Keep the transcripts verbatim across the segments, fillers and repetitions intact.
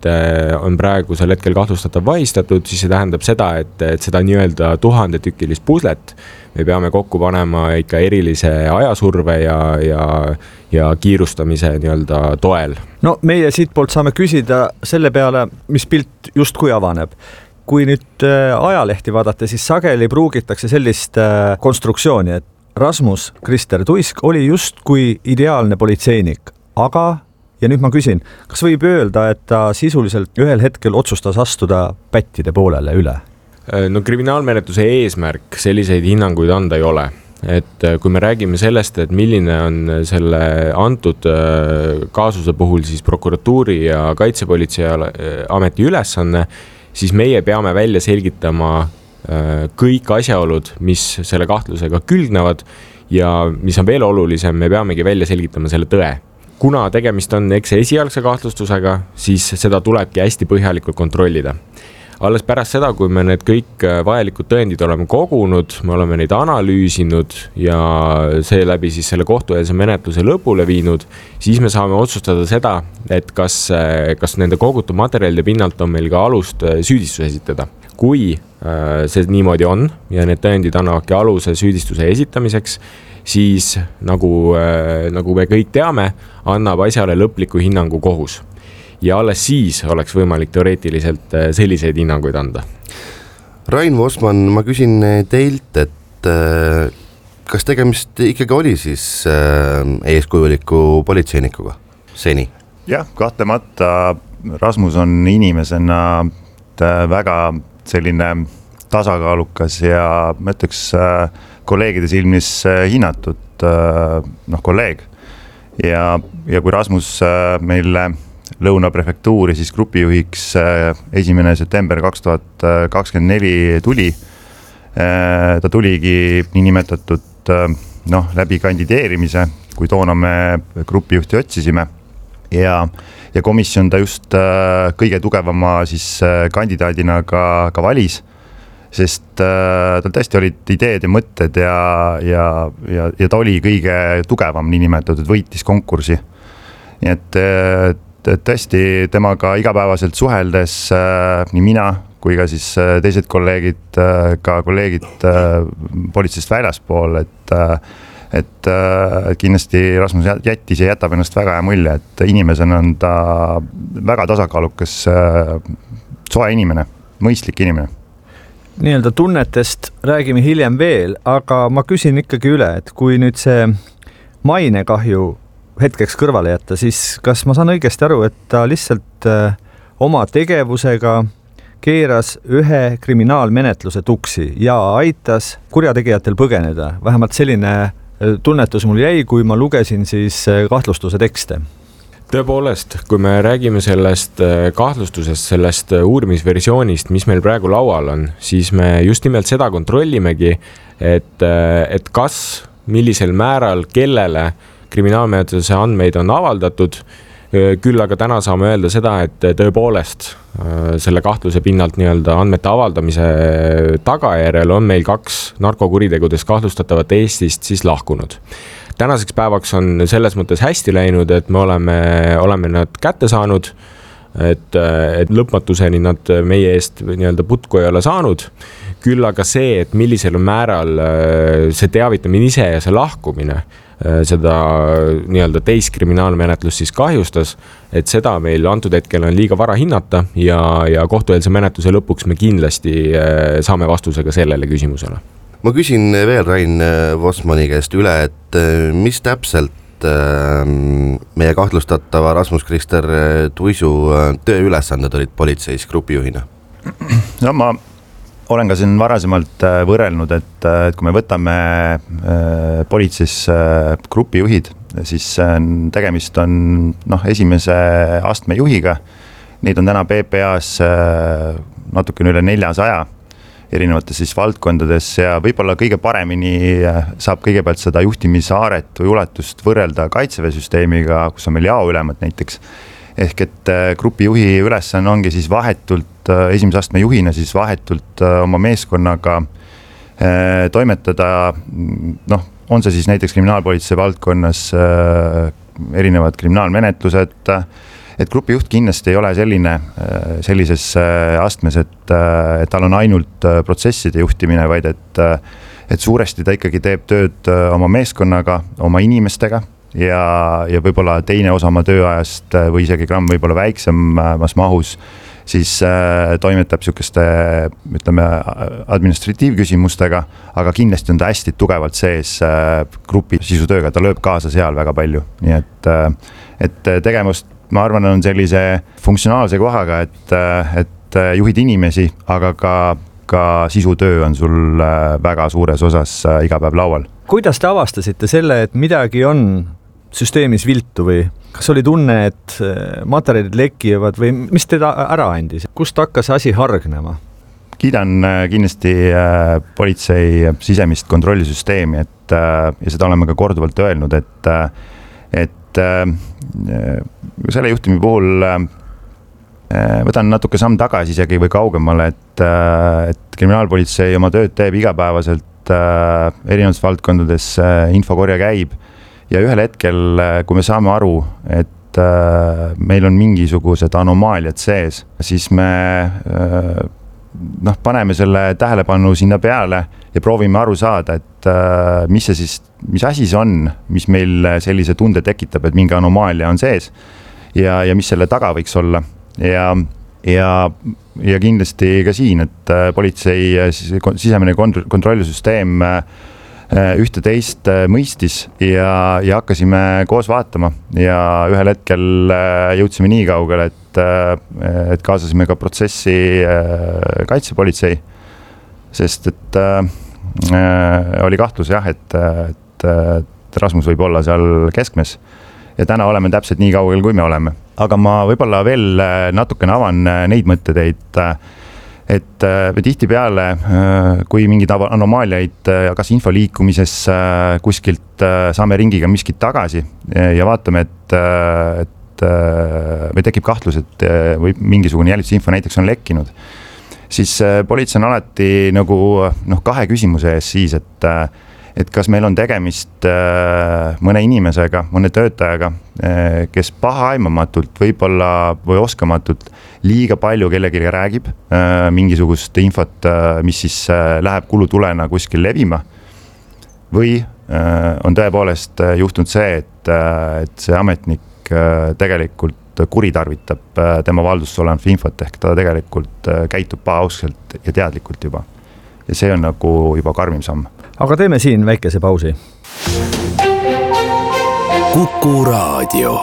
et on praegusel hetkel kahtlustatav vahistatud, siis see tähendab seda, et, et seda nii-öelda tuhandetükilist puslet me peame kokku panema ikka erilise ajasurve ja, ja, ja kiirustamise nii-öelda toel. No meie siit poolt saame küsida selle peale, mis pilt justkui avaneb. Kui nüüd ajalehti vaadata, siis sageli pruugitakse sellist konstruktsiooni, et Rasmus Krister Tuisk oli justkui ideaalne politseinik, aga, ja nüüd ma küsin, kas võib öelda, et ta sisuliselt ühel hetkel otsustas astuda pättide poolele üle? No kriminaalmenetluse eesmärk selliseid hinnanguid anda ei ole. Et kui me räägime sellest, et milline on selle antud kaasuse puhul siis prokuratuuri ja kaitsepolitsei ameti ülesanne, siis meie peame välja selgitama kõik asjaolud, mis selle kahtlusega külgnevad ja mis on veel olulisem, me peamegi välja selgitama selle tõe. Kuna tegemist on eks esialgse kahtlustusega, siis seda tulebki hästi põhjalikult kontrollida. Alles pärast seda, kui me need kõik vajalikud tõendid oleme kogunud, me oleme neid analüüsinud ja seeläbi siis selle kohtueelse menetluse lõpule viinud, siis me saame otsustada seda, et kas, kas nende kogutud materjalide pinnalt on meil ka alust süüdistus esitada. Kui see niimoodi on ja need tõendid annavadki aluse süüdistuse esitamiseks, siis nagu, nagu me kõik teame, annab asjale lõpliku hinnangu kohus. Ja alles siis oleks võimalik teoreetiliselt selliseid hinnanguid anda. Rain Vosman, ma küsin teilt, et kas tegemist ikkagi oli siis eeskujuliku politseinikuga seni? Jah, kahtlemata Rasmus on inimesena väga selline tasakaalukas ja ma ütleks kolleegide silmis hinnatud noh, kolleeg. Ja, ja kui Rasmus meile Lõuna prefektuuri siis grupijuhiks esimene september kaks tuhat kakskümmend neli tuli, ta tuligi niinimetatud noh, läbi kandideerimise, kui toona me grupijuhti otsisime ja, ja komisjon ta just kõige tugevama siis kandidaadina ka, ka valis, sest tal tõesti olid ideed ja mõtted ja, ja, ja, ja ta oli kõige tugevam niinimetatud, võitis konkursi. Nii et tõesti temaga igapäevaselt suheldes nii mina kui ka siis teised kolleegid, ka kolleegid politseist väljaspool, et, et kindlasti Rasmus jättis ja jätab ennast väga hea mulje, et inimesena on ta väga tasakaalukas soe inimene, mõistlik inimene. Nii-öelda tunnetest räägime hiljem veel, aga ma küsin ikkagi üle, et kui nüüd see mainekahju hetkeks kõrvale jätta, siis kas ma saan õigesti aru, et ta lihtsalt äh, oma tegevusega keeras ühe kriminaalmenetluse tuksi ja aitas kurjategijatel põgeneda. Vähemalt selline tunnetus mul jäi, kui ma lugesin siis kahtlustuse tekste. Tõepoolest, kui me räägime sellest kahtlustusest, sellest uurimisversioonist, mis meil praegu laual on, siis me just nimelt seda kontrollimegi, et, et kas, millisel määral, kellele kriminaalmenetluse andmeid on avaldatud, küll aga täna saame öelda seda, et tõepoolest selle kahtluse pinnalt nii-öelda andmete avaldamise tagajärjel on meil kaks narkokuritegudest kahtlustatavat Eestist siis lahkunud. Tänaseks päevaks on selles mõttes hästi läinud, et me oleme, oleme nad kätte saanud, et, et lõpmatuseni nad meie eest nii-öelda putku ei ole saanud. Küll aga see, et millisel määral see teavitamine ise ja see lahkumine seda nii-öelda teist kriminaalmenetlust siis kahjustas, et seda meil antud hetkel on liiga vara hinnata ja, ja kohtueelse menetluse lõpuks me kindlasti saame vastusega sellele küsimusele. Ma küsin veel Rain Vosmani käest üle, et mis täpselt meie kahtlustatava Rasmus Krister Tuisu tööülesanded olid politseis grupijuhina? No ma olen ka siin varasemalt võrrelnud, et, et kui me võtame politseis grupijuhid, siis tegemist on noh, esimese astme juhiga. Neid on täna P P A-s natukene üle neljasaja erinevates siis valdkondades ja võib-olla kõige paremini saab kõigepealt seda juhtimishaaret või ulatust võrrelda kaitseväesüsteemiga, kus on meil jaoülemad näiteks. Ehk et grupijuhi ülesanne ongi siis vahetult, esimese astme juhina siis vahetult oma meeskonnaga toimetada, noh, on see siis näiteks kriminaalpolitsei valdkonnas erinevad kriminaalmenetlused, et grupijuht kindlasti ei ole selline, sellises astmes, et, et tal on ainult protsesside juhtimine, vaid et, et suuresti ta ikkagi teeb tööd oma meeskonnaga, oma inimestega ja, ja võib-olla teine osa oma tööajast või isegi gramm võib-olla väiksemas mahus, siis toimetab sihukeste, ütleme, administratiivküsimustega, aga kindlasti on ta hästi tugevalt sees grupi sisutööga, ta lööb kaasa seal väga palju, nii et, et tegemust ma arvan, on sellise funktsionaalse kohaga, et, et juhid inimesi, aga ka, ka sisutöö on sul väga suures osas iga päev laual. Kuidas te avastasite selle, et midagi on süsteemis viltu või kas oli tunne, et materjalid lekivad või mis teda ära andis? Kust hakkas asi hargnema? Kiidan kindlasti politsei sisemist kontrollisüsteemi, et, ja seda oleme ka korduvalt öelnud, et, et selle juhtumi puhul võtan natuke samm tagasi isegi või kaugemale, et, et kriminaalpolitsei oma tööd teeb igapäevaselt erinevates valdkondades, infokorja käib ja ühel hetkel, kui me saame aru, et meil on mingisugused anomaaliad sees, siis me noh, paneme selle tähelepanu sinna peale ja proovime aru saada, et mis see siis, mis asi see on, mis meil sellise tunde tekitab, et mingi anomaalia on sees ja, ja mis selle taga võiks olla ja, ja, ja kindlasti ka siin, et politsei sisemine kontrollisüsteem ühte teist mõistis ja, ja hakkasime koos vaatama ja ühel hetkel jõudsime nii kaugele, et, et kaasasime ka protsessi kaitsepolitsei, sest et äh, oli kahtlus jah, et, et, et Rasmus võib olla seal keskmes ja täna oleme täpselt nii kaugel, kui me oleme. Aga ma võib-olla veel natukene avan neid mõtteid, et me tihti peale, kui mingid anomaaliaid, kas info liikumises kuskilt saame ringiga miskit tagasi ja vaatame, et, et või tekib kahtlus, et või mingisugune jälitusinfo näiteks on lekkinud, siis politsei on alati nagu noh, kahe küsimuse ees siis, et et kas meil on tegemist mõne inimesega, mõne töötajaga, kes pahaaimamatult võib-olla või oskamatult liiga palju kellelegi räägib mingisugust infot, mis siis läheb kulutulena kuskil levima või on tõepoolest juhtunud see, et, et see ametnik tegelikult kuritarvitab tema valduses olevat infot ehk ta tegelikult käitub pahauskselt ja teadlikult juba. Ja see on nagu juba karmim samm. Aga teeme siin väikese pausi. Kuku Raadio.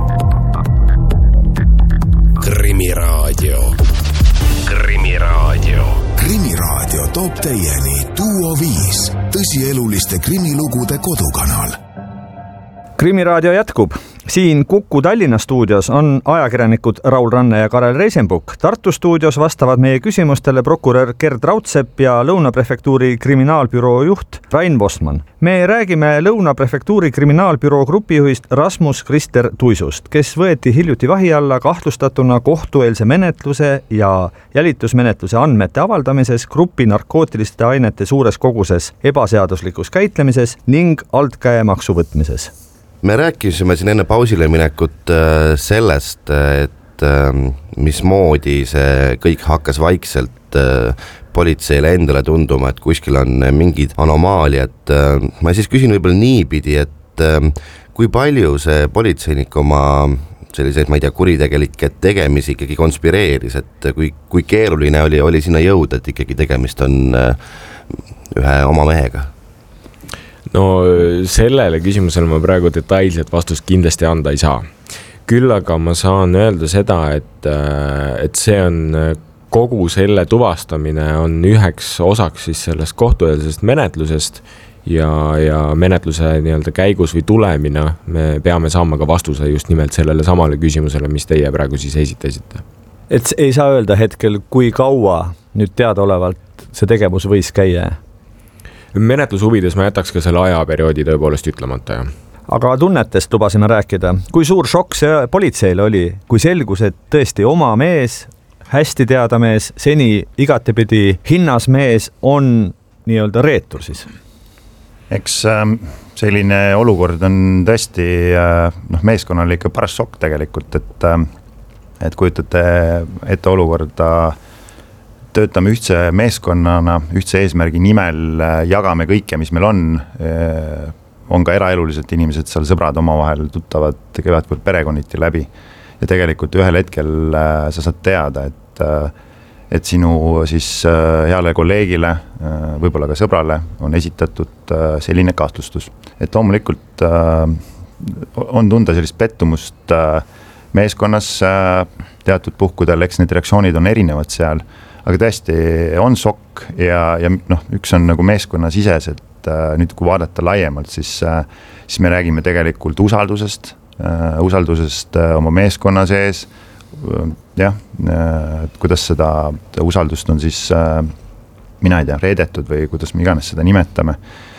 Krimiraadio. Krimiraadio. Krimiraadio toob teieni Duo viis, tõsieluliste krimilugude kodukanal. Krimiraadio jätkub. Siin Kuku Tallinna stuudios on ajakirjanikud Raul Ranne ja Karel Reisenbuk. Tartu stuudios vastavad meie küsimustele prokurör Gerd Raudsepp ja Lõuna prefektuuri kriminaalbüroo juht Rain Vosman. Me räägime Lõuna prefektuuri kriminaalbüroo grupijuhist Rasmus Krister Tuisust, kes võeti hiljuti vahi alla kahtlustatuna kohtueelse menetluse ja jälitusmenetluse andmete avaldamises, grupi narkootiliste ainete suures koguses ebaseaduslikus käitlemises ning altkäemaksu võtmises. Me rääkisime siin enne pausile minekut sellest, et mismoodi see kõik hakkas vaikselt politseile endale tunduma, et kuskil on mingid anomaaliad. Ma siis küsin võib-olla niipidi, et kui palju see politseinik oma selliseid, ma ei tea, kuritegelikke tegemisi ikkagi konspireeris, et kui, kui keeruline oli, oli sinna jõuda, et ikkagi tegemist on ühe oma mehega? No sellele küsimusele ma praegu detailselt vastust kindlasti anda ei saa. Küll aga ma saan öelda seda, et, et see on kogu selle tuvastamine on üheks osaks siis sellest kohtueelsest menetlusest ja, ja menetluse nii-öelda käigus või tulemina me peame saama ka vastuse just nimelt sellele samale küsimusele, mis teie praegu siis esitasite. Et ei saa öelda hetkel, kui kaua nüüd teadaolevalt see tegevus võis käia? Menetluse huvides ma jätaks ka selle ajaperioodi tõepoolest ütlemata. Aga tunnetest lubasime rääkida. Kui suur šokk see politseile oli, kui selgus, et tõesti oma mees, hästi teada mees, seni igatepidi hinnas mees on nii-öelda reetur siis? Eks selline olukord on tõesti noh, meeskonnale ikka paras šokk tegelikult, et, et kujutate ette olukorda, töötame ühtse meeskonnana, ühtse eesmärgi nimel, jagame kõike, mis meil on, on ka eraeluliselt inimesed seal, sõbrad omavahel, tuttavad, käivad küll perekonniti läbi ja tegelikult ühel hetkel sa saad teada, et, et sinu siis heale kolleegile, võib-olla ka sõbrale on esitatud selline kahtlustus. Et loomulikult on tunda sellist pettumust meeskonnas teatud puhkudel, eks need reaktsioonid on erinevad seal, aga tõesti on šokk ja, ja noh, üks on nagu meeskonna sises, et nüüd kui vaadata laiemalt, siis, siis me räägime tegelikult usaldusest, usaldusest oma meeskonna sees, jah, kuidas seda usaldust on siis, mina ei tea, reedetud või kuidas me iganes seda nimetame,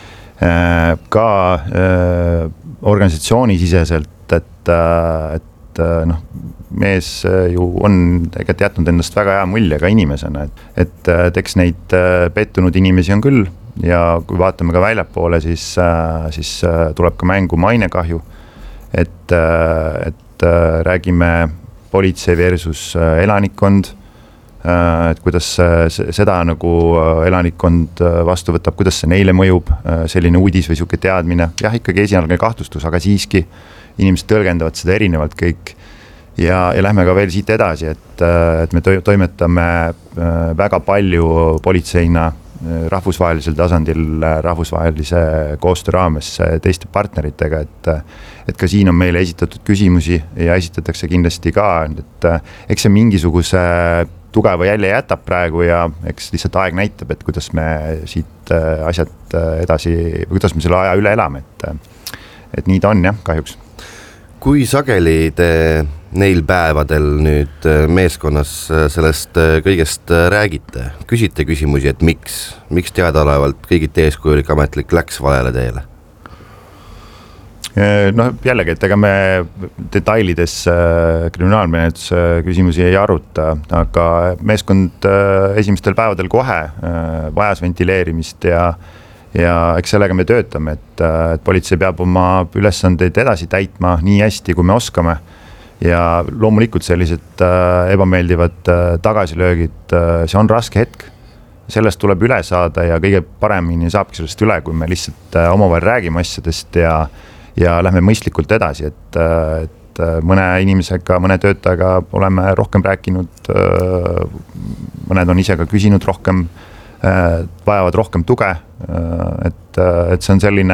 ka organisatsiooni siseselt, et, et noh, mees ju on tegelikult jätnud endast väga hea mulje ka inimesena, et, et teks neid pettunud inimesi on küll ja kui vaatame ka väljapoole, siis, siis tuleb ka mängu mainekahju, et, et räägime politsei versus elanikkond, et kuidas seda nagu elanikkond vastu võtab, kuidas see neile mõjub, selline uudis või siuke teadmine, jah, ikkagi esialgne kahtlustus, aga siiski inimesed tõlgendavad seda erinevalt kõik. Ja, ja lähme ka veel siit edasi, et, et me toimetame väga palju politseina rahvusvahelisel tasandil, rahvusvahelise koostöö raames teiste partneritega, et, et ka siin on meile esitatud küsimusi ja esitatakse kindlasti ka, et eks see mingisuguse tugeva jälje jätab praegu ja eks lihtsalt aeg näitab, et kuidas me siit asjad edasi, kuidas me selle aja üle elame, et, et nii ta on jah, kahjuks. Kui sageli te neil päevadel nüüd meeskonnas sellest kõigest räägite? Küsite küsimusi, et miks? Miks teadaolevalt kõigiti eeskujulik ametlik läks valele teele? No jällegi, et ega me detailides kriminaalmenetluse küsimusi ei aruta, aga meeskond esimestel päevadel kohe vajas ventileerimist ja ja eks sellega me töötame, et, et politsei peab oma ülesandeid edasi täitma nii hästi, kui me oskame ja loomulikult sellised ebameeldivad tagasilöögid, see on raske hetk, sellest tuleb üle saada ja kõige paremini saabki sellest üle, kui me lihtsalt omavahel räägime asjadest ja, ja lähme mõistlikult edasi, et, et mõne inimesega, mõne töötajaga oleme rohkem rääkinud, mõned on ise ka küsinud rohkem, vajavad rohkem tuge, et, et see on selline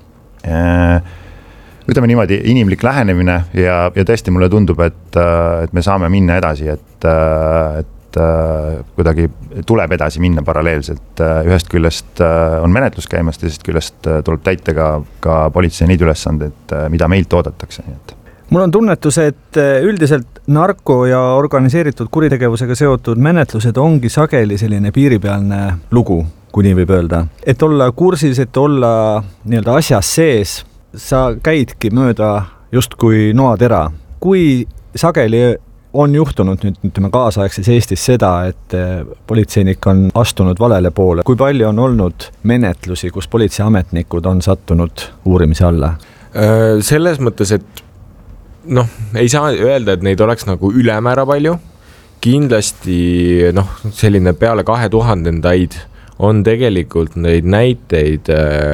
ütleme niimoodi inimlik lähenemine ja, ja tõesti mulle tundub, et, et me saame minna edasi, et, et kuidagi tuleb edasi minna paralleelselt, ühest küljest on menetlus käimas, teisest küljest tuleb täita ka, ka politsei neid ülesandeid, mida meilt oodatakse, nii et mul on tunnetus, et üldiselt narko- ja organiseeritud kuritegevusega seotud menetlused ongi sageli selline piiripealne lugu, kui nii võib öelda. Et olla kursis, et olla nii-öelda asjas sees, sa käidki mööda justkui noatera. Kui sageli on juhtunud nüüd ütleme kaasaegses Eestis seda, et politseinik on astunud valele poole, kui palju on olnud menetlusi, kus politseiametnikud on sattunud uurimise alla? Selles mõttes, et noh, ei saa öelda, et neid oleks nagu ülemäära palju. Kindlasti noh, selline peale kahe tuhandendaid on tegelikult neid näiteid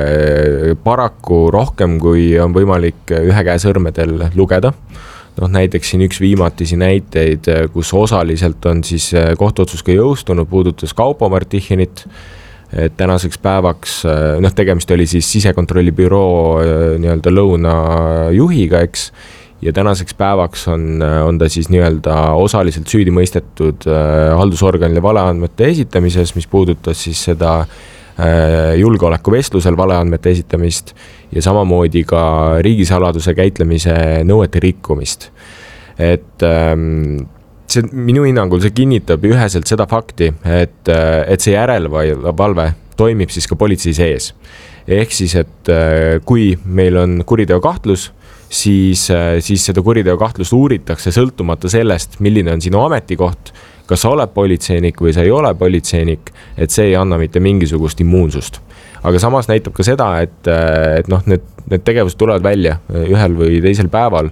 paraku rohkem, kui on võimalik ühe käe sõrmedel lugeda. Noh, näiteks siin üks viimatisi näiteid, kus osaliselt on siis kohtuotsus ka jõustunud, puudutas Kaupo Martichinit, et tänaseks päevaks, noh, tegemist oli siis sisekontrolli büroo nii-öelda lõuna juhiga, eks, ja tänaseks päevaks on, on ta siis nii-öelda osaliselt süüdi mõistetud haldusorganile valeandmete esitamises, mis puudutas siis seda julgeolekuvestlusel valeandmete esitamist ja samamoodi ka riigisaladuse käitlemise nõuete rikkumist. Et see, minu hinnangul see kinnitab üheselt seda fakti, et, et see järelevalve toimib siis ka politsei sees. Ehk siis, et kui meil on kuriteo kahtlus, siis, siis seda kuriteo kahtlust uuritakse sõltumata sellest, milline on sinu ametikoht, kas sa oled politseinik või sa ei ole politseinik, et see ei anna mitte mingisugust immuunsust. Aga samas näitab ka seda, et, et noh, need, need tegevused tulevad välja ühel või teisel päeval.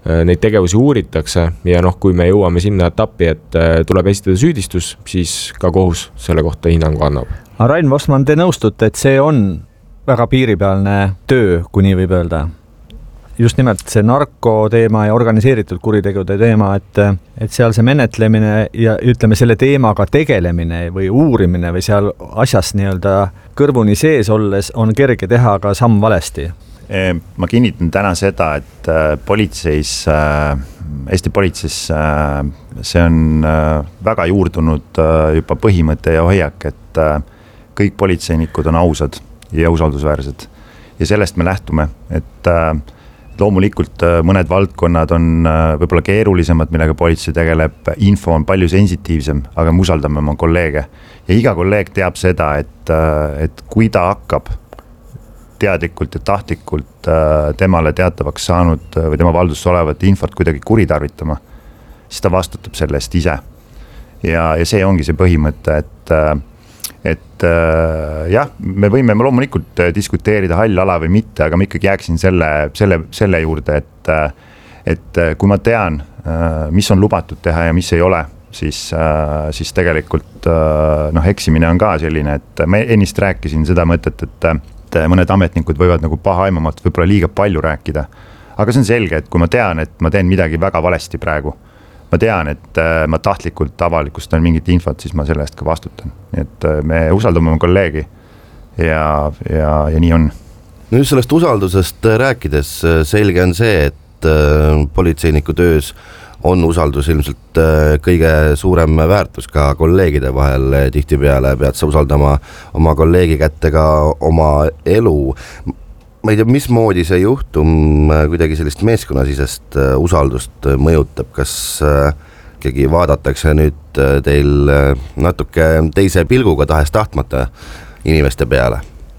neid tegevusi uuritakse ja noh, kui me jõuame sinna etappi, et tuleb esitada süüdistus, siis ka kohus selle kohta hinnangu annab. Rain Vossmann, te nõustute, et see on väga piiripealne töö, kui nii võib öelda? Just nimelt see narko teema ja organiseeritud kuritegude teema, et, et seal see menetlemine ja ütleme selle teemaga tegelemine või uurimine või seal asjas nii-öelda kõrvuni sees olles on kerge teha ka samm valesti. Ma kinnitan täna seda, et politseis, Eesti politseis see on väga juurdunud juba põhimõte ja hoiak, et kõik politseinikud on ausad ja usaldusväärsed. Ja sellest me lähtume, et loomulikult mõned valdkonnad on võib-olla keerulisemad, millega politsei tegeleb, info on palju sensitiivsem, aga me usaldame oma kolleege. Ja iga kolleeg teab seda, et, et kui ta hakkab teadlikult ja tahtlikult temale teatavaks saanud või tema valdusse olevat infot kuidagi kuritarvitama, siis ta vastutab selle eest ise. Ja, ja see ongi see põhimõte, et et äh, jah, me võime loomulikult diskuteerida hall ala või mitte, aga ma ikkagi jääksin selle, selle, selle juurde, et, et kui ma tean, mis on lubatud teha ja mis ei ole, siis, siis tegelikult noh, eksimine on ka selline, et ma ennist rääkisin seda mõtet, et, et mõned ametnikud võivad nagu pahaimamalt võib-olla liiga palju rääkida. Aga see on selge, et kui ma tean, et ma teen midagi väga valesti praegu, ma tean, et ma tahtlikult avalikustan mingit infot, siis ma selle eest ka vastutan. Nii et me usaldame oma kolleegi ja, ja, ja nii on. No just sellest usaldusest rääkides selge on see, et politseiniku töös on usaldus ilmselt kõige suurem väärtus ka kolleegide vahel. Tihtipeale pead sa usaldama oma kolleegi kätte ka oma elu. Ma ei tea, mismoodi see juhtum kuidagi sellist meeskonnasisest usaldust mõjutab, kas ikkagi vaadatakse nüüd teil natuke teise pilguga tahes tahtmata inimeste peale?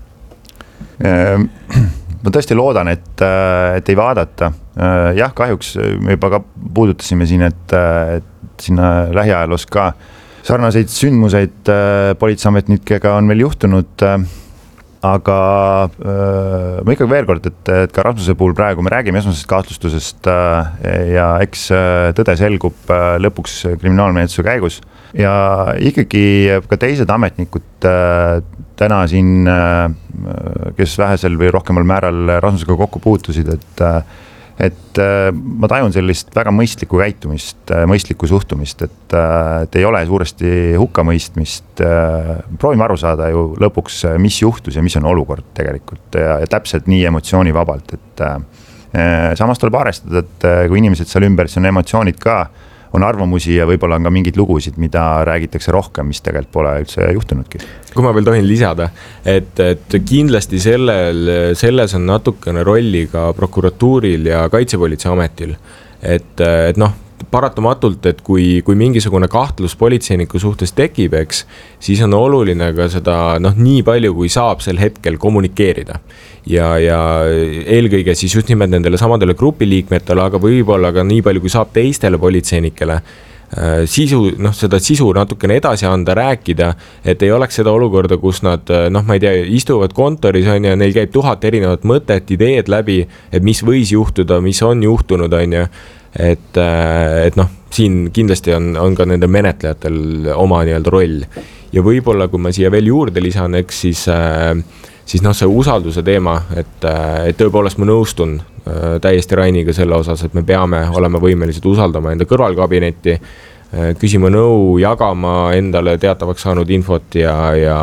Ma tõesti loodan, et, et ei vaadata. Jah, kahjuks me juba ka puudutasime siin, et, et sinna lähiajaloos ka sarnaseid sündmuseid politseiametnikega on meil juhtunud. Aga äh, ma ikkagi veel kord, et, et ka Rasmuse puhul praegu me räägime esmasest kahtlustusest äh, ja eks tõde selgub äh, lõpuks kriminaalmenetluse käigus. Ja ikkagi ka teised ametnikud äh, täna siin, äh, kes vähesel või rohkemal määral Rasmusega kokku puutusid, et äh, et ma tajun sellist väga mõistlikku käitumist, mõistlikku suhtumist, et, et ei ole suuresti hukkamõistmist. Proovime aru saada ju lõpuks, mis juhtus ja mis on olukord tegelikult ja, ja täpselt nii emotsioonivabalt, et samas tuleb arvestada, et kui inimesed seal ümber, siis on emotsioonid ka, on arvamusi ja võib-olla on ka mingid lugusid, mida räägitakse rohkem, mis tegelikult pole üldse juhtunudki. Kui ma veel tohin lisada, et, et kindlasti sellel, selles on natukene rolli ka prokuratuuril ja kaitsepolitseiametil. Et, et noh, paratamatult, et kui, kui mingisugune kahtlus politseiniku suhtes tekib, eks, siis on oluline ka seda noh, nii palju, kui saab sel hetkel kommunikeerida. Ja, ja eelkõige siis just nimelt nendele samadele grupiliikmetele, aga võib-olla ka nii palju, kui saab teistele politseinikele sisu, noh, seda sisu natukene edasi anda, rääkida, et ei oleks seda olukorda, kus nad, noh, ma ei tea, istuvad kontoris, on ja neil käib tuhat erinevat mõtet, ideed läbi, et mis võis juhtuda, mis on juhtunud, on ja et, et noh, siin kindlasti on, on ka nende menetlejatel oma nii-öelda roll. Ja võib-olla, kui ma siia veel juurde lisan, eks siis siis noh, see usalduse teema, et, et tõepoolest ma nõustun täiesti Rainiga selle osas, et me peame olema võimelised usaldama enda kõrvalkabinetti, küsima nõu, jagama endale teatavaks saanud infot ja, ja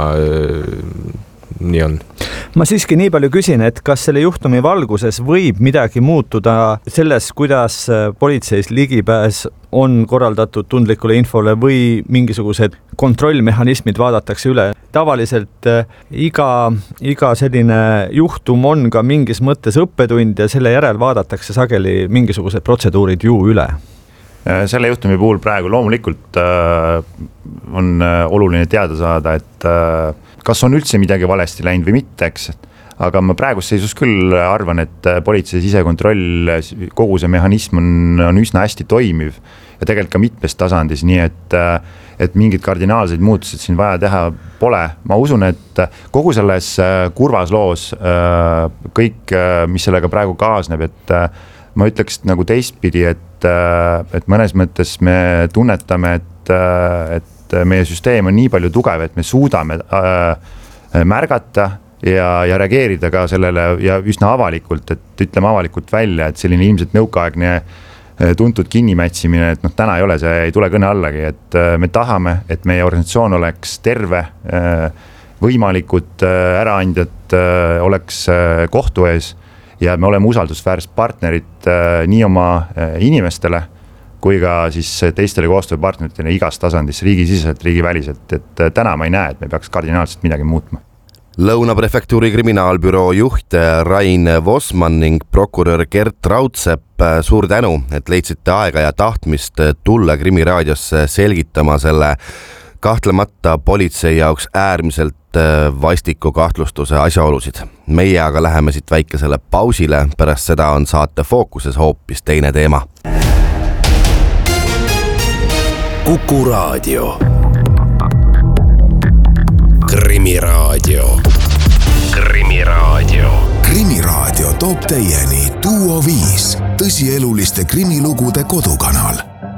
nii on. Ma siiski nii palju küsin, et kas selle juhtumi valguses võib midagi muutuda selles, kuidas politseis ligipääs on korraldatud tundlikule infole või mingisugused kontrollmehhanismid vaadatakse üle. Tavaliselt iga, iga selline juhtum on ka mingis mõttes õppetund ja selle järel vaadatakse sageli mingisugused protseduurid ju üle. Selle juhtumi puhul praegu loomulikult on oluline teada saada, et kas on üldse midagi valesti läinud või mitte, eks. Aga ma praegust seisus küll arvan, et politsei sisekontroll, kogu see mehhanism on, on üsna hästi toimiv ja tegelikult ka mitmes tasandis, nii et, et mingid kardinaalseid muutused siin vaja teha pole. Ma usun, et kogu selles kurvas loos kõik, mis sellega praegu kaasneb, et ma ütleks nagu teistpidi, et, et mõnes mõttes me tunnetame, et, et meie süsteem on nii palju tugev, et me suudame märgata ja, ja reageerida ka sellele ja üsna avalikult, et ütleme avalikult välja, et selline ilmselt nõukaaegne tuntud kinnimätsimine, et noh, täna ei ole, see ei tule kõne allagi, et me tahame, et meie organisatsioon oleks terve, võimalikud äraandjad oleks kohtu ees ja me oleme usaldusväärsed partnerid nii oma inimestele kui ka siis teistele koostööpartneritele igas tasandis, riigisiseselt, riigiväliselt, et täna ma ei näe, et me peaks kardinaalselt midagi muutma. Lõuna prefektuuri kriminaalbüroo juht Rain Vosman ning prokurör Gert Raudsepp, suur tänu, et leidsite aega ja tahtmist tulla Krimi raadiosse selgitama selle kahtlemata politsei jaoks äärmiselt vastiku kahtlustuse asjaolusid. Meie aga läheme siit väikesele pausile, pärast seda on saate fookuses hoopis teine teema. Kuku raadio. Krimiraadio. Krimiraadio. Krimiraadio toob teieni Duo viis, tõsieluliste krimilugude kodukanal.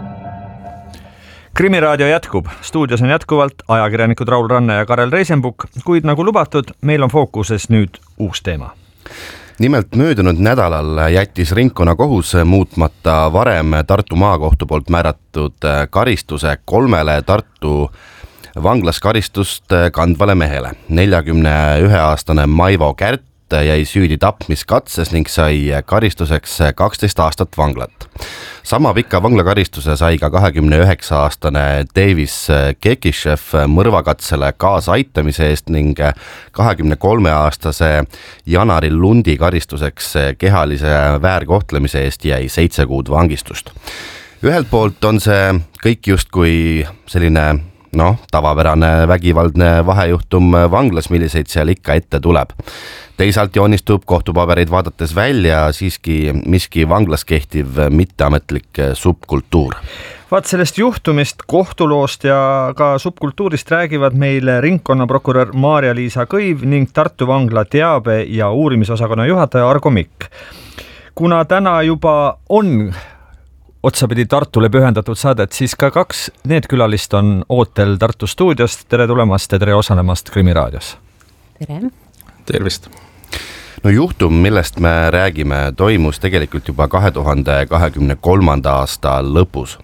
Krimiraadio jätkub. Stuudios on jätkuvalt ajakirjanikud Raul Ranne ja Karel Reisenbuk, kuid nagu lubatud, meil on fookuses nüüd uus teema. Nimelt möödunud nädalal jättis ringkonnakohus muutmata varem Tartu maakohtu poolt määratud karistuse kolmele Tartu vanglas karistust kandvale mehele. neljakümne ühe aastane Maivo Kärt jäi süüdi tapmiskatses ning sai karistuseks kaksteist aastat vanglat. Sama pika vanglakaristuse sai ka kahekümne üheksa aastane Davis Kekishev mõrvakatsele kaasaitamise eest ning kahekümne kolme aastase Janari Lundi karistuseks kehalise väärkohtlemise eest jäi seitse kuud vangistust. Ühelt poolt on see kõik justkui selline noh, tavapärane vägivaldne vahejuhtum vanglas, milliseid seal ikka ette tuleb. Teisalt joonistub kohtupabereid vaadates välja siiski miski vanglas kehtiv mitteametlik subkultuur. Vaat sellest juhtumist, kohtuloost ja ka subkultuurist räägivad meile ringkonnaprokurör Maarja-Liisa Kõiv ning Tartu vangla teabe- ja uurimisosakonna juhataja Argo Mikk. Kuna täna juba on otsapidi Tartule pühendatud saadet, siis ka kaks need külalist on ootel Tartu stuudiost. Tere tulemast ja tere osalemast Krimiraadios. Tere. Tervist. No juhtum, millest me räägime, toimus tegelikult juba kahe tuhande kahekümne kolmanda aasta lõpus.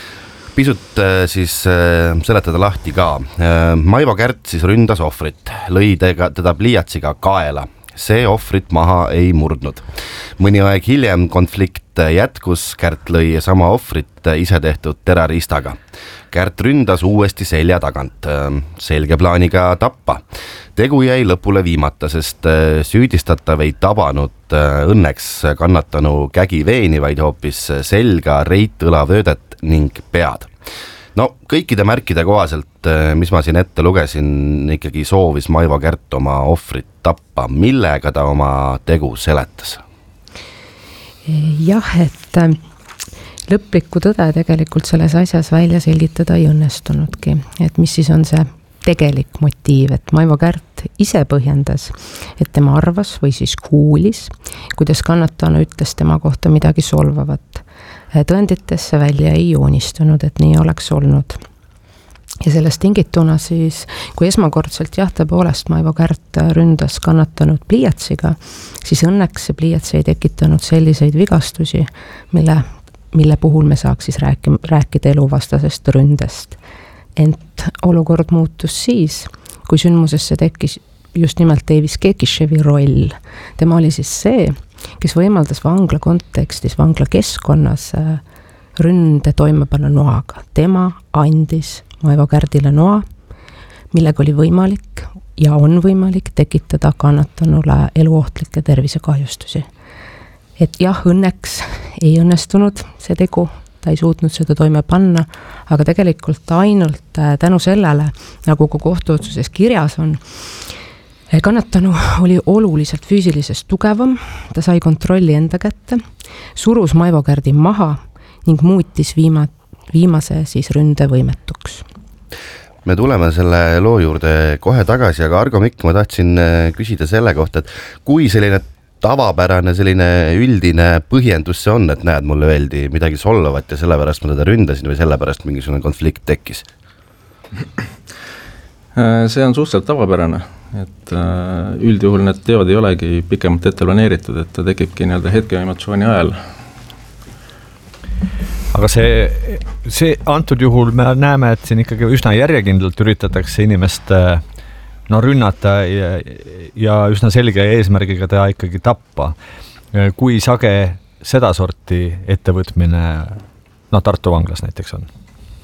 Pisut siis seletada lahti ka. Maivo Kärt siis ründas ohvrit, lõi teda pliiatsiga kaela. See ohvrit maha ei murdnud. Mõni aeg hiljem konflikt jätkus, Kärt lõi sama ohvrit ise tehtud terroristaga. Kärt ründas uuesti selja tagant, selge plaaniga tappa. Tegu jäi lõpule viimata, sest süüdistatav ei tabanud õnneks kannatanu kägiveeni, vaid hoopis selga, reit, õlavöödet ning pead. No kõikide märkide kohaselt, mis ma siin ette lugesin, ikkagi soovis Maivo Kärt oma ohvrit tappa. Millega ta oma tegu seletas? Jah, et lõplikku tõde tegelikult selles asjas välja selgitada ei õnnestunudki. Et mis siis on see tegelik motiiv, et Maivo Kärt ise põhjendas, et tema arvas või siis kuulis, kuidas kannatanu ütles tema kohta midagi solvavat. Tõenditesse välja ei joonistunud, et nii oleks olnud. Ja sellest tingituna siis, kui esmakordselt jah, tõepoolest Maivo Kärt ründas kannatanud pliiatsiga, siis õnneks see pliiats ei tekitanud selliseid vigastusi, mille, mille puhul me saaks siis rääki, rääkida eluvastasest ründest. Ent olukord muutus siis, kui sündmusesse tekkis just nimelt Davis Kekishevi roll. Tema oli siis see, kes võimaldas vangla kontekstis, vangla keskkonnas ründe toime panna noaga. Tema andis Maivo Kärdile noa, millega oli võimalik ja on võimalik tekitada kannatanule eluohtlikke tervisekahjustusi. Et jah, õnneks ei õnnestunud see tegu, ta ei suutnud seda toime panna, aga tegelikult ainult tänu sellele, nagu ka kohtuotsuses kirjas on, kannatanu oli oluliselt füüsilisest tugevam, ta sai kontrolli enda kätte, surus Maivo Kärdi maha ning muutis viima, viimase siis ründe võimetuks. Me tuleme selle loo juurde kohe tagasi, aga Argo Mikk, ma tahtsin küsida selle kohta, et kui selline tavapärane selline üldine põhjendus see on, et näed, mulle öeldi midagi solvavat ja sellepärast ma teda ründasin või sellepärast mingisugune konflikt tekkis? See on suhteliselt tavapärane, et üldjuhul need teod ei olegi pikemalt ette planeeritud, et ta tekibki nii-öelda hetke emotsiooni ajal. Aga see, see antud juhul me näeme, et siin ikkagi üsna järjekindlalt üritatakse inimest no, rünnata ja, ja üsna selge eesmärgiga teha ikkagi tappa. Kui sage seda sorti ettevõtmine no, Tartu vanglas näiteks on?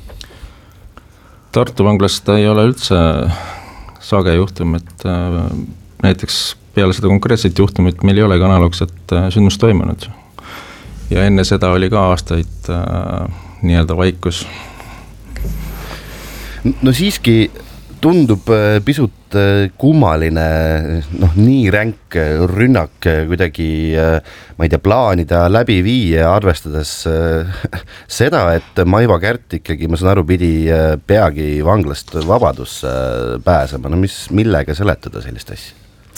Tartu vanglas ta ei ole üldse sage juhtum, et näiteks peale seda konkreetset juhtumit meil ei olegi analoogset sündmust toimunud. Ja enne seda oli ka aastaid äh, nii-öelda vaikus. No siiski tundub pisut kummaline, noh, nii ränk rünnak kuidagi, ma ei tea, plaanida läbi viia, arvestades seda, et Maivo Kärt ikkagi, ma saan aru, pidi peagi vanglast vabadusse pääsema. No mis, millega seletada sellist asja?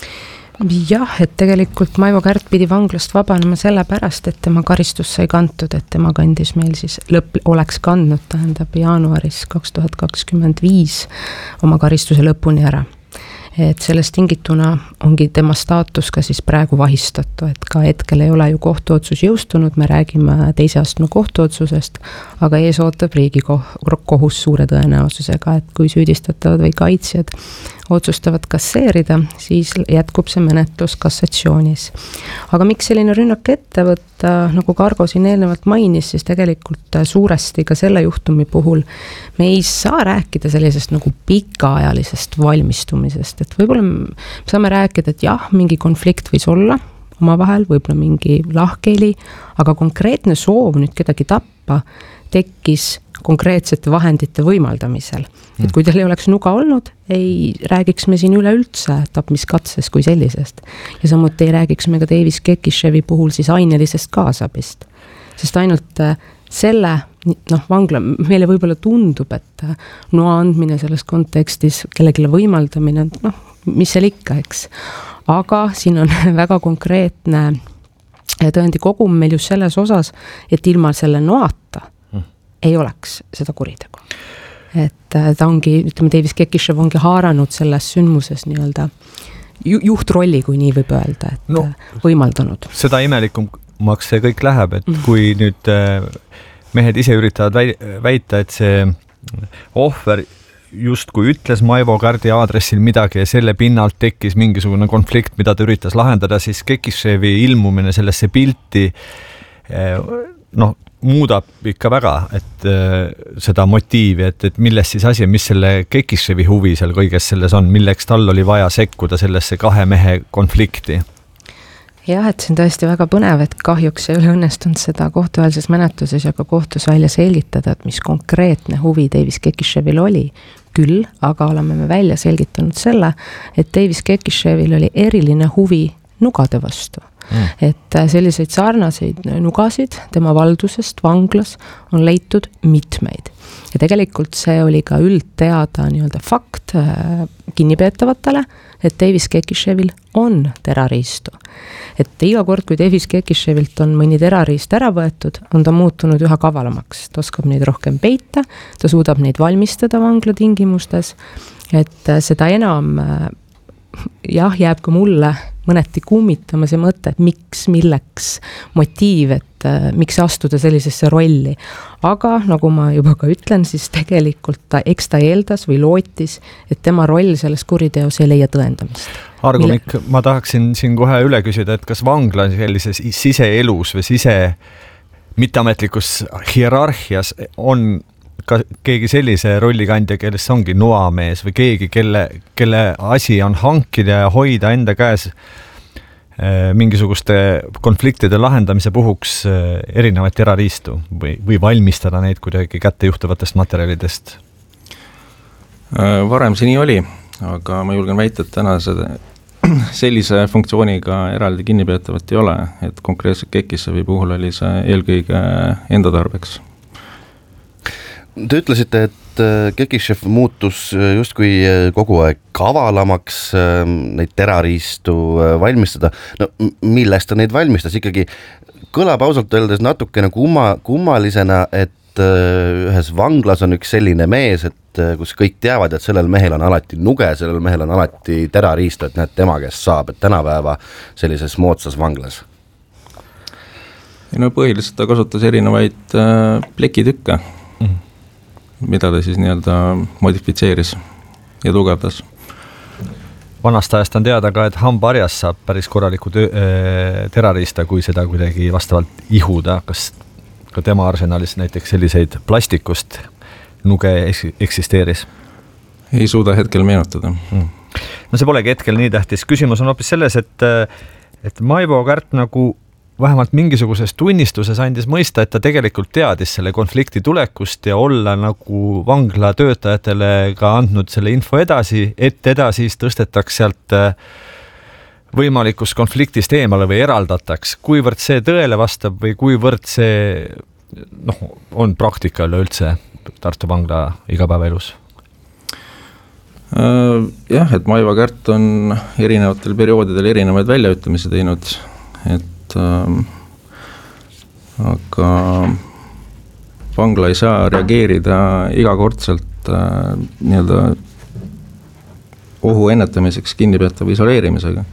Jah, et tegelikult Maivo Kärt pidi vanglast vabanema selle pärast, et tema karistus sai kantud, et tema kandis meil siis lõpp, oleks kandnud, tähendab jaanuaris kaks tuhat kakskümmend viis oma karistuse lõpuni ära. Et sellest tingituna ongi tema staatus ka siis praegu vahistatu, et ka hetkel ei ole ju kohtuotsus jõustunud, me räägime teise astme kohtuotsusest, aga ees ootab riigikohus suure tõenäosusega, et kui süüdistatavad või kaitsjad otsustavad kasseerida, siis jätkub see menetlus kassatsioonis. Aga miks selline rünnak ette võtta, nagu Kargo siin eelnevalt mainis, siis tegelikult suuresti ka selle juhtumi puhul me ei saa rääkida sellisest nagu pikaajalisest valmistumisest, et võib-olla saame rääkida, et jah, mingi konflikt võis olla omavahel, võib-olla mingi lahkeli, aga konkreetne soov nüüd kedagi tappa tekkis konkreetsete vahendite võimaldamisel. Et kui teil ei oleks nuga olnud, ei räägiks me siin üleüldse tapmiskatsest kui sellisest. Ja samuti ei räägiks me ka Davis Kekishevi puhul siis ainelisest kaasabist. Sest ainult selle, noh, vangla, meile võib-olla tundub, et noa andmine selles kontekstis, kellegile võimaldamine, noh, mis seal ikka, eks. Aga siin on väga konkreetne tõendi kogum meil just selles osas, et ilma selle noata ei oleks seda kuritegu. Et ta ongi, ütleme, Davis Kekishev ongi haaranud selles sündmuses nii-öelda juhtrolli, kui nii võib öelda, et no, võimaldanud. Seda imelikumaks see kõik läheb, et kui nüüd mehed ise üritavad väita, et see ohver just kui ütles Maivo Kärdi aadressil midagi ja selle pinnalt tekkis mingisugune konflikt, mida ta üritas lahendada, siis Kekishevi ilmumine sellesse pilti noh, muudab ikka väga, et äh, seda motiivi, et, et milles siis asi, mis selle Kekishevi huvi seal kõiges selles on, milleks tal oli vaja sekkuda sellesse kahe mehe konflikti? Jah, et see on tõesti väga põnev, et kahjuks ei ole õnnestunud seda kohtuvälises menetluses ja ka kohtus välja selgitada, et mis konkreetne huvi Davis Kekishevil oli. Küll, aga oleme me välja selgitanud selle, et Davis Kekishevil oli eriline huvi nugade vastu. Mm. Et selliseid sarnaseid nugasid tema valdusest vanglas on leitud mitmeid. Ja tegelikult see oli ka üldteada nii-öelda fakt kinnipeetavatele, et Davis Kekishevil on terariistu. Et iga kord, kui Davis Kekishevilt on mõni terariist ära võetud, on ta muutunud üha kavalamaks. Ta oskab neid rohkem peita, ta suudab neid valmistada vangla tingimustes, et seda enam jah, jääb ka mulle mõneti kummitama see mõte, et miks, milleks motiiv, et äh, miks astuda sellisesse rolli. Aga nagu ma juba ka ütlen, siis tegelikult ta, eks ta eeldas või lootis, et tema roll selles kuriteos ei leia tõendamist. Argo Mille... Mikk, ma tahaksin siin kohe üle küsida, et kas vangla sellises siseelus või sise mitteametlikus hierarhias on ka keegi sellise rollikandja, kellest ongi noamees või keegi, kelle, kelle asi on hankida ja hoida enda käes mingisuguste konfliktide lahendamise puhuks erinevaid terariistu või, või valmistada neid kuidagi kättejuhtavatest materjalidest? Varem see nii oli, aga ma julgen väita, et täna seda, sellise funktsiooniga eraldi kinnipeetavat ei ole, et konkreetselt Kekishevi puhul oli see eelkõige enda tarbeks. Te ütlesite, et et Kekišev muutus justkui kogu aeg kavalamaks neid terariistu valmistada. No millest ta neid valmistas ikkagi? Kõlab ausalt öeldes natukene kumma, kummalisena, et ühes vanglas on üks selline mees, et kus kõik teavad, et sellel mehel on alati nuge, sellel mehel on alati terariistu, et näed tema käest saab, et tänapäeva sellises moodsas vanglas. No põhiliselt ta kasutas erinevaid äh, plekitükke, mm. mida ta siis nii-öelda modifitseeris ja tugevdas. Vanast ajast on teada ka, et hambaarjas saab päris korraliku töö, äh, terariista, kui seda kuidagi vastavalt ihuda, kas ka tema arsenalis näiteks selliseid plastikust nuge eksisteeris? Ei suuda hetkel meenutada. Mm. No see polegi hetkel nii tähtis. Küsimus on hoopis selles, et, et Maivo Kärt nagu vähemalt mingisuguses tunnistuses andis mõista, et ta tegelikult teadis selle konflikti tulekust ja olla nagu vangla töötajatele ka andnud selle info edasi, et edasi tõstetaks sealt võimalikust konfliktist eemale või eraldataks, kuivõrd see tõele vastab või kuivõrd see noh, on praktika üleüldse Tartu vangla igapäevaelus? Jah, et Maivo Kärt on erinevatel perioodidel erinevaid väljaütlemisi teinud, et äh, aga vangla ei saa reageerida igakordselt äh, nii-öelda ohu ennetamiseks kinnipeetava isoleerimisega.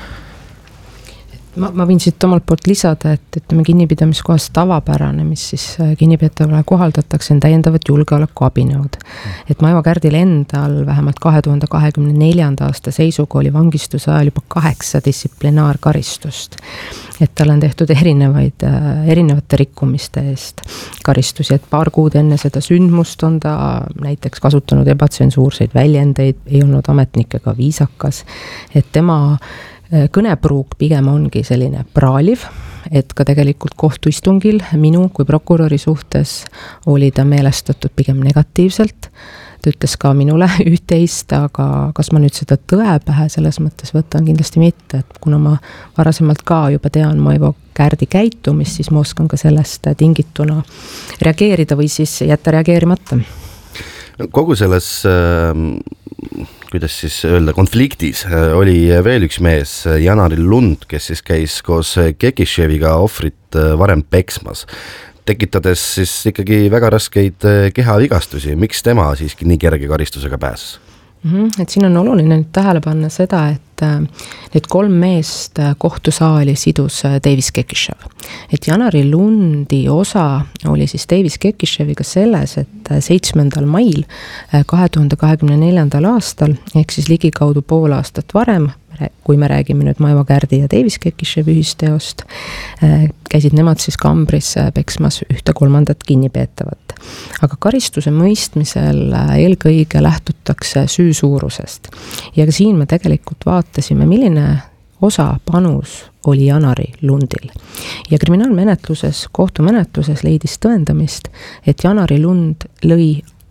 Ma, ma võin siit omalt poolt lisada, et ütleme kinnipidamiskohas tavapärane, mis siis kinnipeetavale kohaldatakse, on täiendavat julgeoleku abinõud. Et Maivo Kärdil endal vähemalt kahe tuhande kahekümne neljanda aasta seisuga oli vangistuse ajal juba kaheksa distsiplinaarkaristust. Et tal on tehtud erinevaid, erinevate rikkumiste eest karistusi, et paar kuud enne seda sündmust on ta näiteks kasutanud ebatsensuurseid väljendeid, ei olnud ametnikega viisakas, et tema kõnepruuk pigem ongi selline praaliv, et ka tegelikult kohtuistungil minu kui prokuröri suhtes oli ta meelestatud pigem negatiivselt. Ta ütles ka minule üht-teist, aga kas ma nüüd seda tõe pähe selles mõttes võtan kindlasti mitte, et kuna ma varasemalt ka juba tean Maivo Kärdi käitumist, siis ma oskan ka sellest tingituna reageerida või siis jätta reageerimata. Kogu selles äh... kuidas siis öelda, konfliktis oli veel üks mees, Janari Lund, kes siis käis koos Kekiševiga ohvrit varem peksmas, tekitades siis ikkagi väga raskeid kehavigastusi. Miks tema siiski nii kerge karistusega pääses? Mm-hmm. Et siin on oluline nüüd tähele panna seda, et need kolm meest kohtusaali sidus Davis Kekišev. Et Janari Lundi osa oli siis Davis Kekiševiga selles, et seitsmendal mail kahe tuhande kahekümne neljandal aastal, ehk siis ligikaudu pool aastat varem, kui me räägime nüüd Maivo Kärdi ja Davis Kekiševi ühisteost, käisid nemad siis kambris peksmas ühte kolmandat kinnipeetavat. Aga karistuse mõistmisel eelkõige lähtutakse süü suurusest. Ja ka siin me tegelikult vaatasime, milline osa panus oli Janari Lundil. Ja kriminaalmenetluses, kohtumenetluses leidis tõendamist, et Janari Lund lõi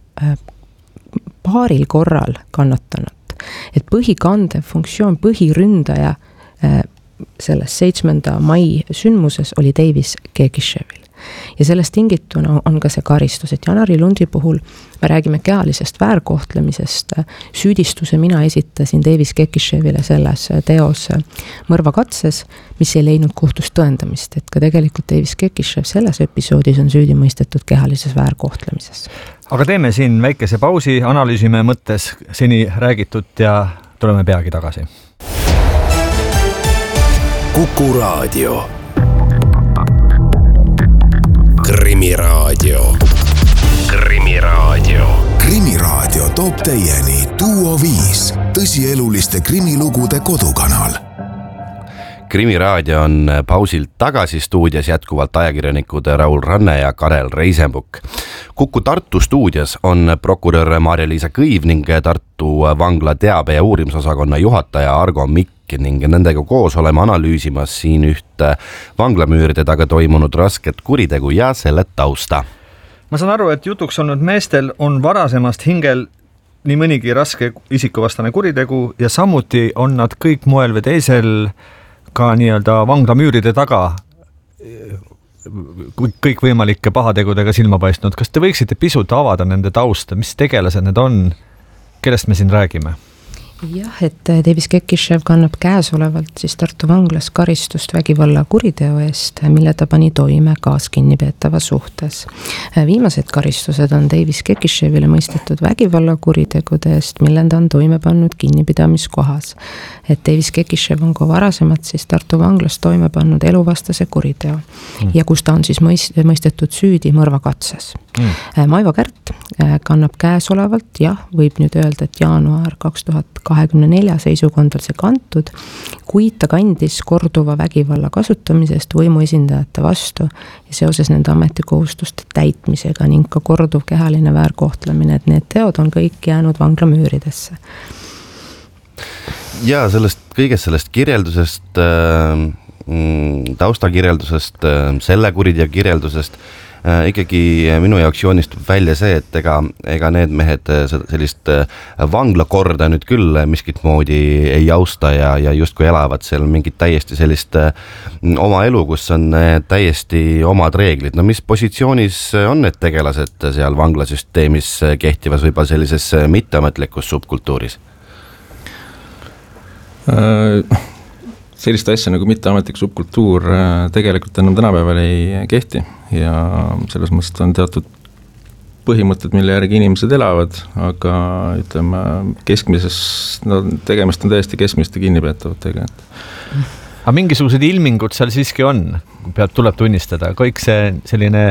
paaril korral kannatanud. Et põhikandev funktsioon, põhiründaja selles seitsmenda mai sündmuses oli Davis Kekiševil. Ja sellest tingituna on ka see karistus, et Janari Lundi puhul me räägime kehalisest väärkohtlemisest. Süüdistuse mina esitasin Davis Kekiševile selles teos mõrvakatses, mis ei leidnud kohtus tõendamist, et ka tegelikult Davis Kekišev selles episoodis on süüdi mõistetud kehalises väärkohtlemises. Aga teeme siin väikese pausi, analüüsime mõttes seni räägitud ja tuleme peagi tagasi. Kuku Raadio. Krimiraadio. Krimiraadio. Krimiraadio toob teieni Duo viis, tõsieluliste krimilugude kodukanal. Krimiraadio on pausilt tagasi, stuudios jätkuvalt ajakirjanikud Raul Ranne ja Karel Reisenbuk. Kuku Tartu stuudios on prokurör Marja-Liisa Kõiv ning Tartu vangla teabe- ja uurimisosakonna juhataja Argo Mikk ning nendega koos oleme analüüsimas siin ühte vanglamüüride taga toimunud rasket kuritegu ja selle tausta. Ma saan aru, et jutuks olnud meestel on varasemast hingel nii mõnigi raske isikuvastane kuritegu ja samuti on nad kõik moel või teisel ka nii-öelda vanglamüüride taga kõikvõimalike pahategudega silma paistnud. Kas te võiksite pisut avada nende tausta, mis tegelased need on, kellest me siin räägime? Jah, et Davis Kekishev kannab käesolevalt siis Tartu vanglas karistust vägivalla kuriteo eest, mille ta pani toime kaaskinnipeetava suhtes. Viimased karistused on Davis Kekishevile mõistetud vägivalla kuritegude eest, mille ta on toime pannud kinnipidamiskohas. Et Davis Kekishev on ka varasemalt siis Tartu vanglas toime pannud eluvastase kuriteo mm. ja kus ta on siis mõistetud süüdi mõrvakatses. Mm. Maivo Kärt kannab käesolevalt, jah, võib nüüd öelda, et jaanuar kaks tuhat kahekümne nelja seisukondal see kantud, kuid ta kandis korduva vägivalla kasutamisest võimu esindajate vastu ja seoses nende ametikohustuste täitmisega ning ka korduv kehaline väärkohtlemine, et need teod on kõik jäänud vangla müüridesse. Ja sellest kõigest sellest kirjeldusest, taustakirjeldusest, selle kuriteo kirjeldusest ikkagi minu jaoks joonistub välja see, et ega, ega need mehed sellist vanglakorda nüüd küll miskit moodi ei austa ja, ja justkui elavad seal mingit täiesti sellist oma elu, kus on täiesti omad reeglid. No mis positsioonis on need tegelased seal vanglasüsteemis kehtivas või sellises mitteametlikus subkultuuris? Sellist asja nagu mitteametlik subkultuur tegelikult enam tänapäeval ei kehti ja selles mõttes on teatud põhimõtted, mille järgi inimesed elavad, aga ütleme keskmises, no tegemist on täiesti keskmiste kinnipeetavatega. Aga mingisugused ilmingud seal siiski on, peab, tuleb tunnistada, kõik see selline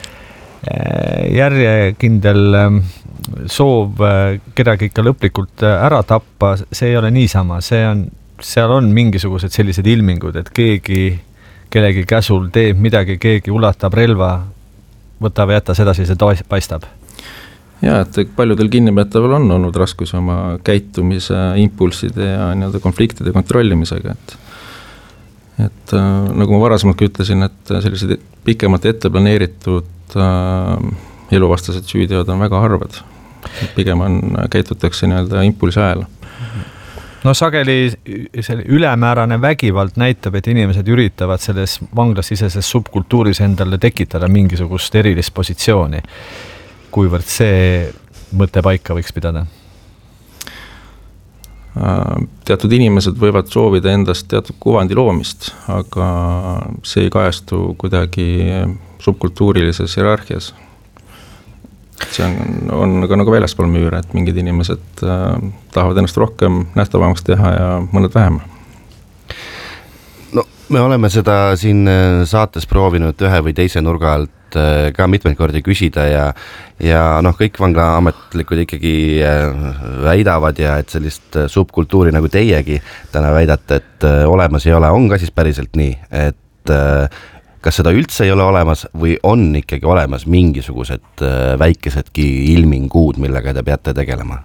järjekindel soov kedagi ikka lõplikult ära tappa, see ei ole niisama, see on seal on mingisugused sellised ilmingud, et keegi, kellegi käsul teeb midagi, keegi ulatab relva, võta või jäta sedasi, see paistab. Ja, et paljudel kinnipeetaval on olnud raskus oma käitumise, impulside ja nii-öelda konfliktide kontrollimisega, et et nagu ma varasemalt ütlesin, et sellised pikemalt ette planeeritud äh, eluvastased süüteod on väga harvad. Pigem on, käitutakse nii-öelda impulsi ajal. No sageli ülemäärane vägivald näitab, et inimesed üritavad selles vanglasiseses subkultuuris endale tekitada mingisugust erilist positsiooni. Kuivõrd see mõte paika võiks pidada? Teatud inimesed võivad soovida endast teatud kuvandi loomist, aga see ei kajastu kuidagi subkultuurilises hierarhias. See on, on ka nagu väljaspool müüre, et mingid inimesed äh, tahavad ennast rohkem nähtavamaks teha ja mõned vähem. No me oleme seda siin saates proovinud ühe või teise nurga alt ka mitmeid kordi küsida ja, ja noh, kõik vanglaametlikud ikkagi väidavad ja et sellist subkultuuri nagu teiegi täna väidate, et olemas ei ole, on ka siis päriselt nii, et kas seda üldse ei ole olemas või on ikkagi olemas mingisugused väikesedki ilmingud, millega te peate tegelema?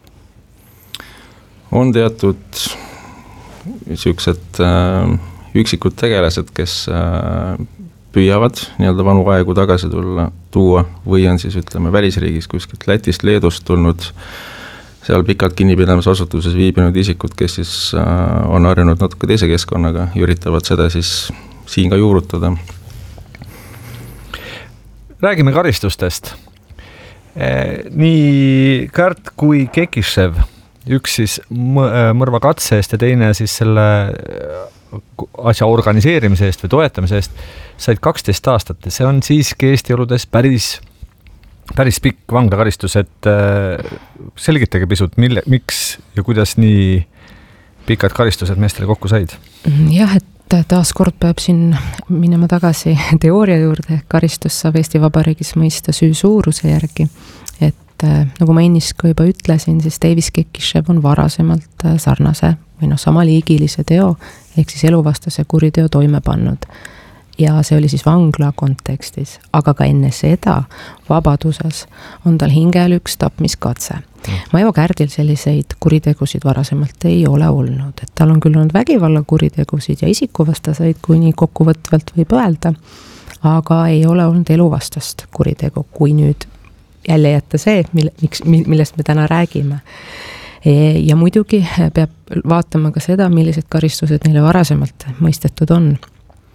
On teatud niisugused üksikud tegelased, kes püüavad nii-öelda vanu aegu tagasi tulla, tuua või on siis ütleme välisriigis kuskilt Lätist, Leedust tulnud seal pikalt kinnipidamisasutuses viibinud isikud, kes siis on harjunud natuke teise keskkonnaga ja üritavad seda siis siin ka juurutada. Räägime karistustest. Nii Kärt kui Kekishev, üks siis mõrva katse eest ja teine siis selle asja organiseerimise eest või toetamise eest, said kaksteist aastat ja see on siiski Eesti oludes päris, päris pikk vanglakaristus, et selgitage pisut, mille, miks ja kuidas nii pikad karistused meestele kokku said? Jah, et taas kord peab siin minema tagasi teooria juurde, karistus saab Eesti Vabariigis mõista süü suuruse järgi, et nagu ma ennist ka juba ütlesin, siis Davis Kekishev on varasemalt sarnase või noh, sama liigilise teo, ehk siis eluvastase kuriteo toime pannud. Ja see oli siis vangla kontekstis, aga ka enne seda vabaduses on tal hingel üks tapmiskatse. Maivo Kärdil selliseid kuritegusid varasemalt ei ole olnud, et tal on küll olnud vägivalla kuritegusid ja isikuvastaseid, kui nii kokkuvõtvalt võib öelda, aga ei ole olnud eluvastast kuritegu, kui nüüd jälle jätta see, mille, miks, millest me täna räägime. Ja muidugi peab vaatama ka seda, millised karistused neile varasemalt mõistetud on.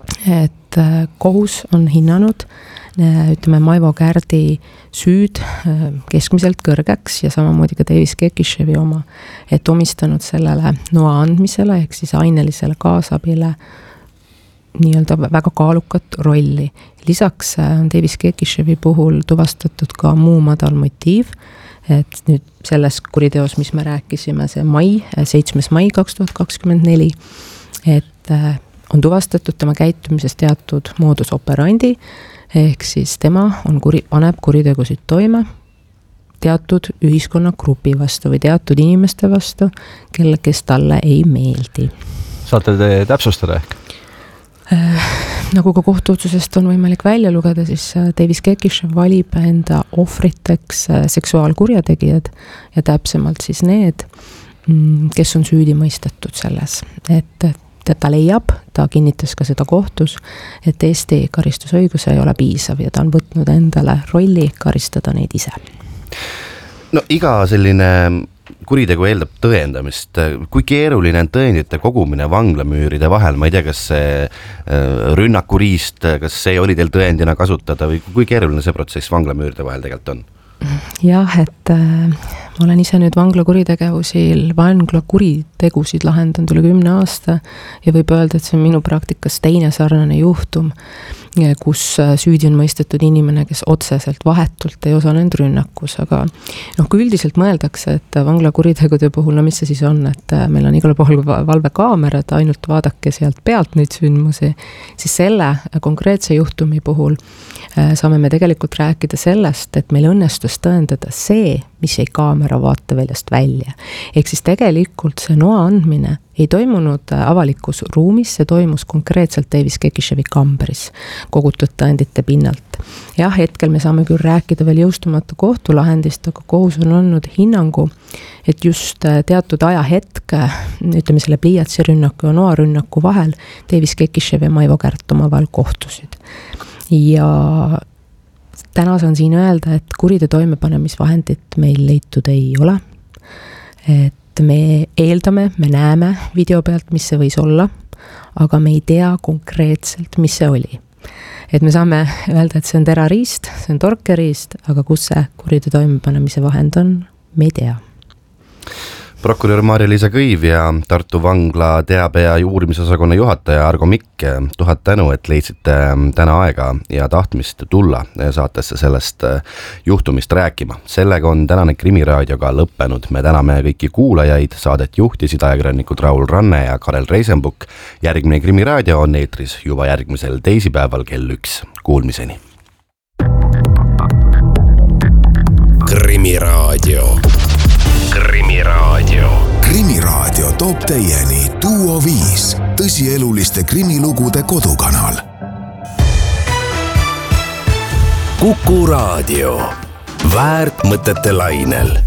et kohus on hinnanud, ütleme, Maivo Kärdi süüd keskmiselt kõrgeks ja samamoodi ka Davis Kekishevi oma, et omistanud sellele noa andmisele ehk siis ainelisele kaasabile nii-öelda väga kaalukat rolli. Lisaks on Davis Kekishevi puhul tuvastatud ka muu madal motiiv, et nüüd selles kuriteos, mis me rääkisime, see mai, seitsmes mai kaks tuhat kakskümmend neli, et on tuvastatud tema käitumises teatud moodus operandi, ehk siis tema on kuri, paneb kuritegusid toime teatud ühiskonnagrupi vastu või teatud inimeste vastu, kelle, kes talle ei meeldi. Saate te täpsustada ehk? Äh, nagu ka kohtuotsusest on võimalik välja lugeda, siis Davis Kekishev valib enda ohvriteks seksuaalkurjategijad ja täpsemalt siis need, kes on süüdi mõistetud selles, et ta leiab, ta kinnitas ka seda kohtus, et Eesti karistusõigus ei ole piisav ja ta on võtnud endale rolli karistada neid ise. No iga selline kuritegu eeldab tõendamist. Kui keeruline on tõendite kogumine vanglamüüride vahel? Ma ei tea, kas see rünnakuriist, kas see oli teil tõendina kasutada või kui keeruline see protsess vanglamüüride vahel tegelikult on? Jah, et äh, ma olen ise nüüd vangla kuritegevusi, vangla kuritegusid lahendanud üle kümne aasta ja võib öelda, et see on minu praktikas teine sarnane juhtum, kus süüdi on mõistetud inimene, kes otseselt vahetult ei osalenud rünnakus, aga noh, kui üldiselt mõeldakse, et vangla kuritegude puhul, no mis see siis on, et meil on igal pool valvekaamerad, ainult vaadake sealt pealt neid sündmusi, siis selle konkreetse juhtumi puhul saame me tegelikult rääkida sellest, et meil õnnestus tõendada see, mis jäi kaamera vaateväljast välja. Ehk siis tegelikult see noa andmine ei toimunud avalikus ruumis, see toimus konkreetselt Davis Kekishevi kambris kogutud tõendite pinnalt. Jah, hetkel me saame küll rääkida veel jõustumata kohtulahendist, aga kohus on olnud hinnangu, et just teatud ajahetk, ütleme selle pliiatsirünnaku ja noa rünnaku vahel Davis Kekishev ja Maivo Kärt omavahel kohtusid. Ja täna saan siin öelda, et kuride toimepanemisvahendit meil leitud ei ole. Et me eeldame, me näeme video pealt, mis see võis olla, aga me ei tea konkreetselt, mis see oli. Et me saame öelda, et see on terariist, see on torkeriist, aga kus see kuride toimepanemise vahend on, me ei tea. Prokurör Maarja-Liisa Kõiv ja Tartu vangla teabe- ja uurimisosakonna juhataja Argo Mikk, tuhat tänu, et leidsite täna aega ja tahtmist tulla saatesse sellest juhtumist rääkima. Sellega on tänane Krimiraadio lõppenud. Me täname kõiki kuulajaid, saadet juhtisid ajakirjanikud Raul Ranne ja Karel Reisenbuk. Järgmine Krimiraadio on eetris juba järgmisel teisipäeval kell üks. Kuulmiseni. Krimiraadio. Krimiraadio. Krimiraadio toob teieni Duo viis, tõsieluliste krimilugude kodukanal. Kuku Raadio. Väärt mõtete lainel.